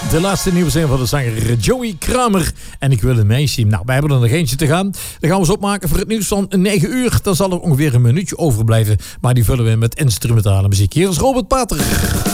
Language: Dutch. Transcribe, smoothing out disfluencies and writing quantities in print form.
De laatste nieuwe zin van de zanger Joey Kramer. En ik wil een meisje. Nou, wij hebben er nog eentje te gaan. Dan gaan we eens opmaken voor het nieuws van 9 uur. Dan zal er ongeveer een minuutje overblijven. Maar die vullen we in met instrumentale muziek. Hier is Robert Pater.